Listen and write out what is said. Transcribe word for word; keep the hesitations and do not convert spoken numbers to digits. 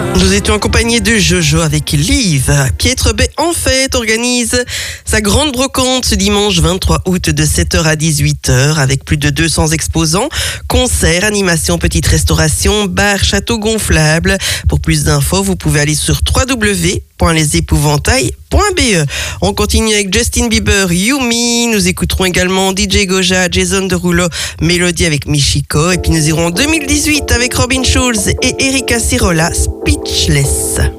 Nous étions accompagnés de Jojo avec Liv. Pietre Bay en fête organise sa grande brocante ce dimanche vingt-trois août de sept heures à dix-huit heures avec plus de deux cents exposants, concerts, animations, petites restaurations, bar, château gonflable. Pour plus d'infos, vous pouvez aller sur w w w point les épouvantails point b e. On continue avec Justin Bieber, Yumi. Nous écouterons également D J Goja, Jason Derulo, Mélodie avec Michiko. Et puis nous irons en deux mille dix-huit avec Robin Schulz et Erika Sirola, Speechless.